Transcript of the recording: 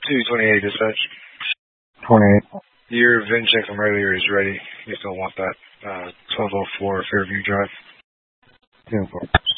228 dispatch. 28. Your VIN check from earlier is ready. You still want that 1204 Fairview Drive. 10-4.